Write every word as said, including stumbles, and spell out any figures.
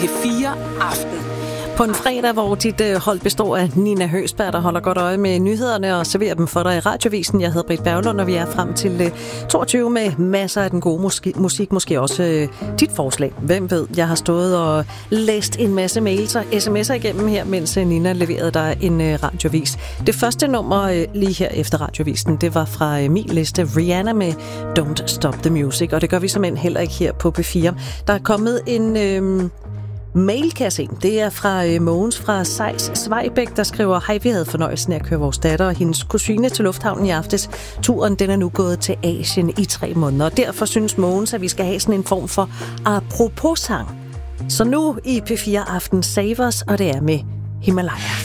P fire Aften. På en fredag, hvor dit hold består af Nina Høgsberg, der holder godt øje med nyhederne og serverer dem for dig i Radiovisen. Jeg hedder Britt Berglund, og vi er frem til toogtyve med masser af den gode musik. Måske også dit forslag. Hvem ved? Jeg har stået og læst en masse mails og sms'er igennem her, mens Nina leverede dig en radiovis. Det første nummer lige her efter Radiovisen, det var fra min liste Rihanna med Don't Stop the Music. Og det gør vi simpelthen heller ikke her på P fire. Der er kommet en... Øh, mail, kan jeg se. Det er fra øh, Mogens fra Sejs Svejbæk, der skriver: Hej, vi havde fornøjelsen af at køre vores datter og hendes kusine til lufthavnen i aftes. Turen, den er nu gået til Asien i tre måneder, og derfor synes Mogens, at vi skal have sådan en form for apropos-sang. Så nu i P fire Aften Savers, og det er med Himalaya.